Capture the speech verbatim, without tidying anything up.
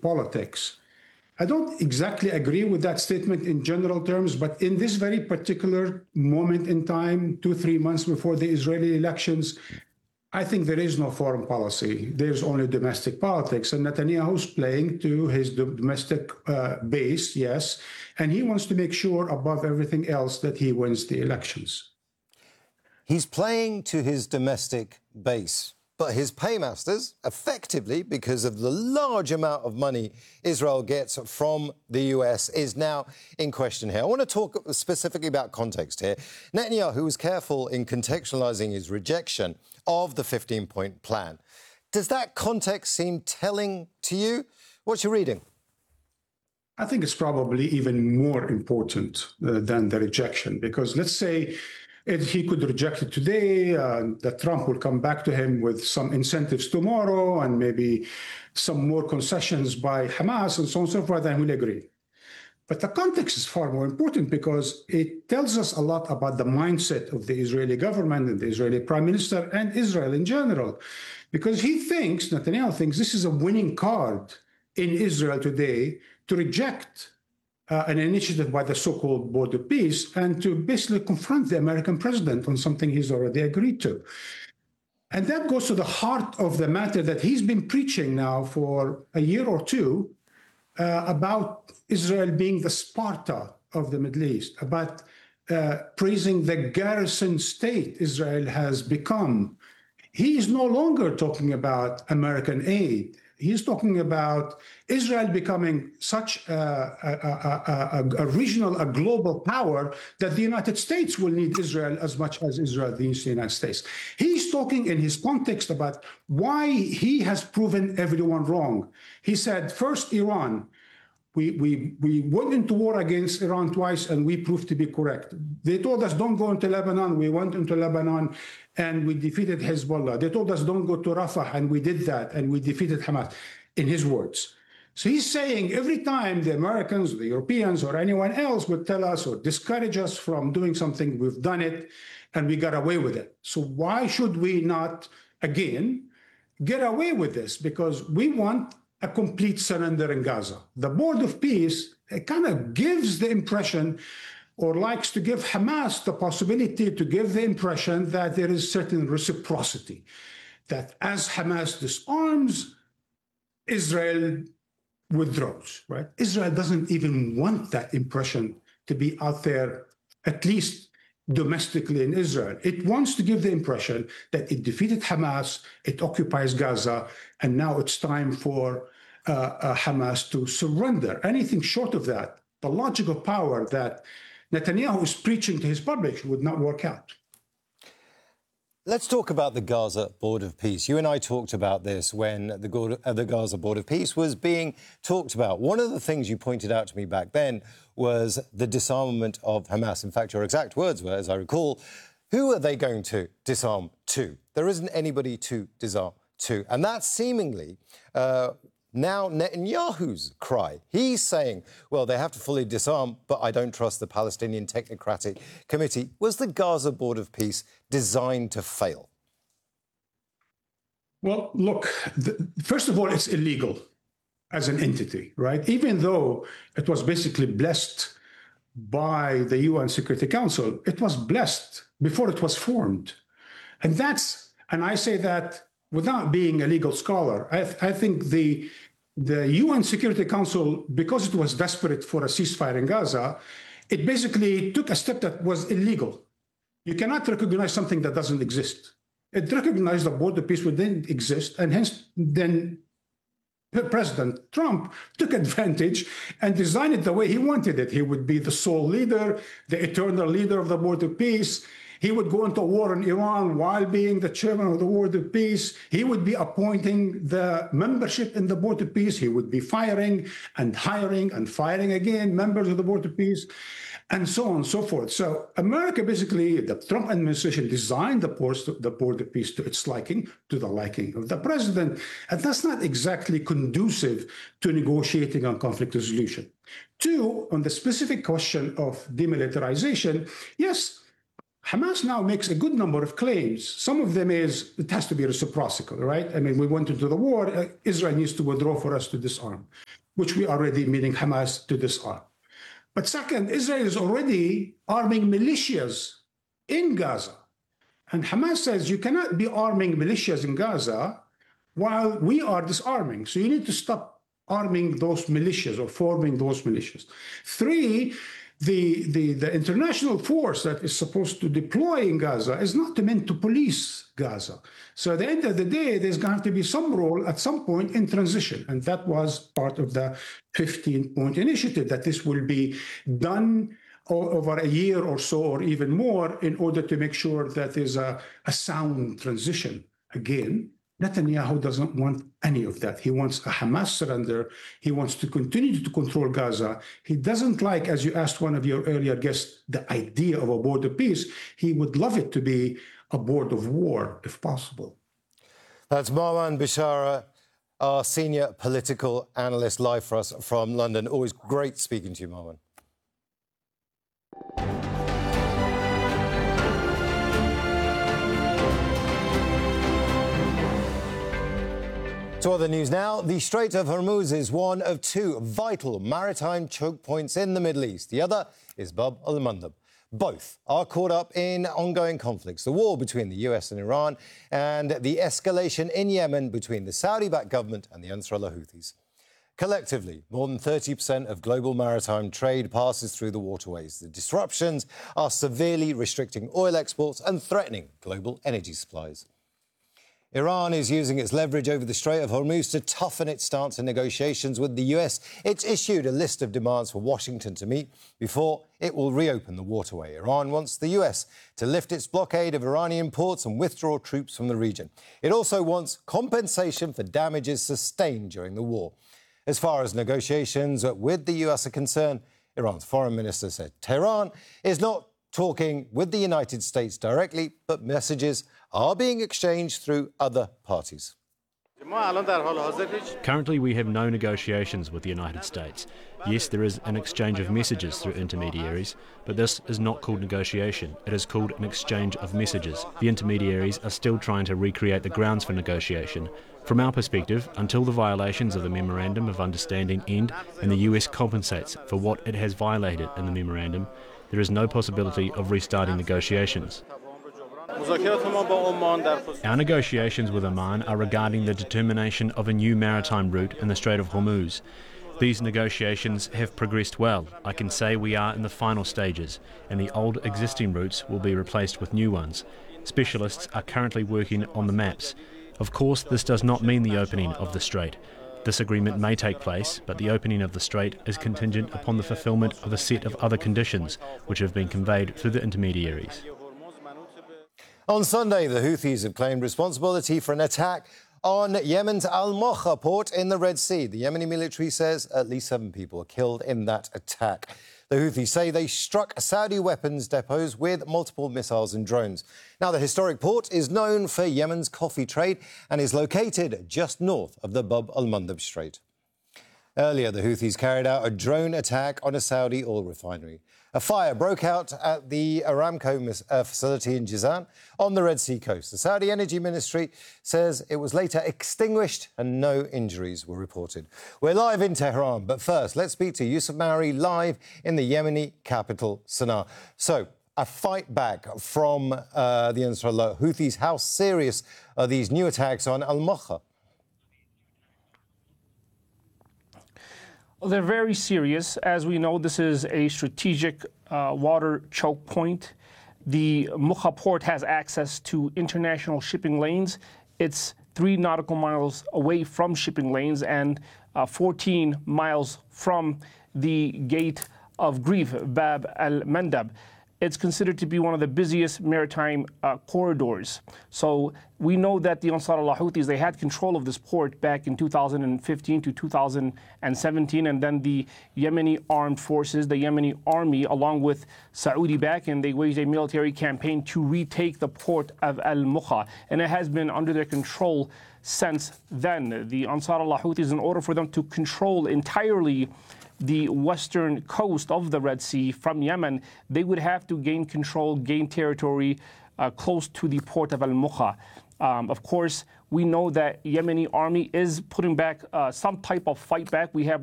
politics. I don't exactly agree with that statement in general terms, but in this very particular moment in time, two, three months before the Israeli elections, I think there is no foreign policy. There's only domestic politics. And Netanyahu's playing to his domestic uh, base, yes, and he wants to make sure above everything else that he wins the elections. He's playing to his domestic base. But his paymasters, effectively, because of the large amount of money Israel gets from the U S, is now in question here. I want to talk specifically about context here. Netanyahu was careful in contextualising his rejection of the fifteen-point plan. Does that context seem telling to you? What's your reading? I think it's probably even more important uh, than the rejection, because let's say If he could reject it today, uh, that Trump will come back to him with some incentives tomorrow and maybe some more concessions by Hamas and so on and so forth, and we'll agree. But the context is far more important because it tells us a lot about the mindset of the Israeli government and the Israeli prime minister and Israel in general. Because he thinks, Netanyahu thinks, this is a winning card in Israel today to reject uh, an initiative by the so-called Board of Peace and to basically confront the American president on something he's already agreed to. And that goes to the heart of the matter that he's been preaching now for a year or two uh, about Israel being the Sparta of the Middle East, about uh, praising the garrison state Israel has become. He is no longer talking about American aid. He's talking about Israel becoming such a, a, a, a regional, a global power that the United States will need Israel as much as Israel needs the United States. He's talking in his context about why he has proven everyone wrong. He said, first, Iran. We, we, we went into war against Iran twice, and we proved to be correct. They told us, don't go into Lebanon. We went into Lebanon, and we defeated Hezbollah. They told us, don't go to Rafah, and we did that, and we defeated Hamas, in his words. So he's saying every time the Americans, the Europeans, or anyone else would tell us or discourage us from doing something, we've done it, and we got away with it. So why should we not, again, get away with this? Because we want a complete surrender in Gaza. The Board of Peace, it kind of gives the impression or likes to give Hamas the possibility to give the impression that there is certain reciprocity, that as Hamas disarms, Israel withdraws, right? Israel doesn't even want that impression to be out there, at least domestically in Israel. It wants to give the impression that it defeated Hamas, it occupies Gaza, and now it's time for uh, uh, Hamas to surrender. Anything short of that, the logical power that Netanyahu is preaching to his public would not work out. Let's talk about the Gaza Board of Peace. You and I talked about this when the, uh, the Gaza Board of Peace was being talked about. One of the things you pointed out to me back then was the disarmament of Hamas. In fact, your exact words were, as I recall, who are they going to disarm to? There isn't anybody to disarm to. And that's seemingly uh, now Netanyahu's cry. He's saying, well, they have to fully disarm, but I don't trust the Palestinian Technocratic Committee. Was the Gaza Board of Peace designed to fail? Well, look, the, first of all, it's illegal as an entity, right? Even though it was basically blessed by the U N Security Council, it was blessed before it was formed. And that's, and I say that without being a legal scholar, I, I think the, the U N Security Council, because it was desperate for a ceasefire in Gaza, it basically took a step that was illegal. You cannot recognize something that doesn't exist. It recognized the Board of Peace didn't exist, and hence then President Trump took advantage and designed it the way he wanted it. He would be the sole leader, the eternal leader of the Board of Peace. He would go into war in Iran while being the chairman of the Board of Peace. He would be appointing the membership in the Board of Peace. He would be firing and hiring and firing again members of the Board of Peace, and so on and so forth. So America, basically, the Trump administration designed the Board of Peace to its liking, to the liking of the president. And that's not exactly conducive to negotiating on conflict resolution. Two, on the specific question of demilitarization, yes, Hamas now makes a good number of claims. Some of them is it has to be reciprocal, right? I mean, we went into the war. Uh, Israel needs to withdraw for us to disarm, which we already, meaning Hamas, to disarm. But second, Israel is already arming militias in Gaza. And Hamas says you cannot be arming militias in Gaza while we are disarming. So you need to stop arming those militias or forming those militias. Three, the, the, the international force that is supposed to deploy in Gaza is not meant to police Gaza. So at the end of the day, there's going to have to be some role at some point in transition. And that was part of the fifteen-point initiative, that this will be done over a year or so, or even more, in order to make sure that there's a, a sound transition. Again, Netanyahu doesn't want any of that. He wants a Hamas surrender. He wants to continue to control Gaza. He doesn't like, as you asked one of your earlier guests, the idea of a board of peace. He would love it to be a board of war, if possible. That's Marwan Bishara, our senior political analyst, live for us from London. Always great speaking to you, Marwan. To other news now. The Strait of Hormuz is one of two vital maritime choke points in the Middle East. The other is Bab al-Mandab. Both are caught up in ongoing conflicts, the war between the U S and Iran and the escalation in Yemen between the Saudi-backed government and the Ansarullah Houthis. Collectively, more than thirty percent of global maritime trade passes through the waterways. The disruptions are severely restricting oil exports and threatening global energy supplies. Iran is using its leverage over the Strait of Hormuz to toughen its stance in negotiations with the U S. It's issued a list of demands for Washington to meet before it will reopen the waterway. Iran wants the U S to lift its blockade of Iranian ports and withdraw troops from the region. It also wants compensation for damages sustained during the war. As far as negotiations with the U S are concerned, Iran's foreign minister said Tehran is not talking with the United States directly, but messages are being exchanged through other parties. Currently, we have no negotiations with the United States. Yes, there is an exchange of messages through intermediaries, but this is not called negotiation. It is called an exchange of messages. The intermediaries are still trying to recreate the grounds for negotiation. From our perspective, until the violations of the Memorandum of Understanding end and the U S compensates for what it has violated in the memorandum, there is no possibility of restarting negotiations. Our negotiations with Oman are regarding the determination of a new maritime route in the Strait of Hormuz. These negotiations have progressed well. I can say we are in the final stages, and the old existing routes will be replaced with new ones. Specialists are currently working on the maps. Of course, this does not mean the opening of the strait. This agreement may take place, but the opening of the strait is contingent upon the fulfilment of a set of other conditions which have been conveyed through the intermediaries. On Sunday, the Houthis have claimed responsibility for an attack on Yemen's Al-Mokha port in the Red Sea. The Yemeni military says at least seven people were killed in that attack. The Houthis say they struck Saudi weapons depots with multiple missiles and drones. Now, the historic port is known for Yemen's coffee trade and is located just north of the Bab al-Mandab Strait. Earlier, the Houthis carried out a drone attack on a Saudi oil refinery. A fire broke out at the Aramco uh, facility in Jizan on the Red Sea coast. The Saudi Energy Ministry says it was later extinguished and no injuries were reported. We're live in Tehran, but first, let's speak to Yusuf Mauri live in the Yemeni capital, Sana'a. So, a fight back from uh, the Ansarullah Houthis. How serious are these new attacks on Al-Mokha? They're very serious. As we know, this is a strategic uh, water choke point. The Mokha port has access to international shipping lanes. It's three nautical miles away from shipping lanes and uh, fourteen miles from the gate of Grif, Bab al-Mandab. It's considered to be one of the busiest maritime uh, corridors. So we know that the Ansarullah Houthis, they had control of this port back in two thousand fifteen to two thousand seventeen, and then the Yemeni armed forces, the Yemeni army, along with Saudi back, and they waged a military campaign to retake the port of Al-Mokha, and it has been under their control since then. The Ansarullah Houthis, in order for them to control entirely the western coast of the Red Sea from Yemen, they would have to gain control, gain territory uh, close to the port of Al-Mukha. Um, of course, we know that Yemeni army is putting back uh, some type of fight back. We have